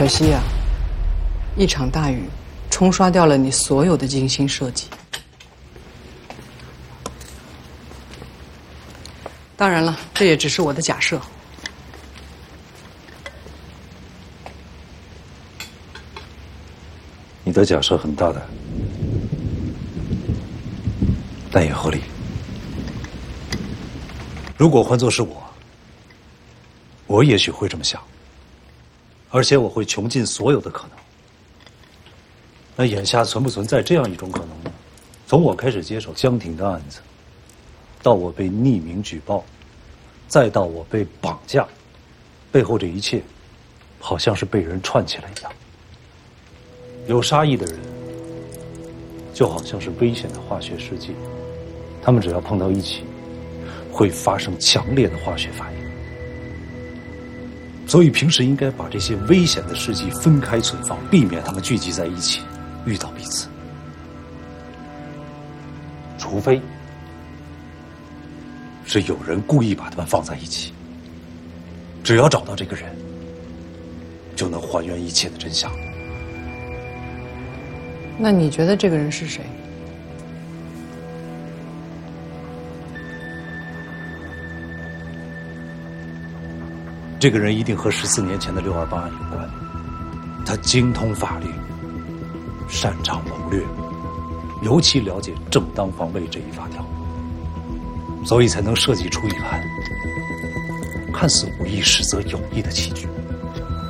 可惜呀，一场大雨冲刷掉了你所有的精心设计。当然了，这也只是我的假设。 你的假设很大胆，但也合理。如果换作是我也许会这么想，而且我会穷尽所有的可能。那眼下存不存在这样一种可能呢？从我开始接手江婷的案子，到我被匿名举报，再到我被绑架，背后这一切，好像是被人串起来一样。有杀意的人，就好像是危险的化学试剂，他们只要碰到一起，会发生强烈的化学反应。所以平时应该把这些危险的试剂分开存放，避免它们聚集在一起，遇到彼此。除非是有人故意把它们放在一起，只要找到这个人，就能还原一切的真相。 那你觉得这个人是谁？ 这个人一定和14年前的628案有关。他精通法律，擅长谋略，尤其了解正当防卫这一法条，所以才能设计出一个看似无意实则有意的棋局。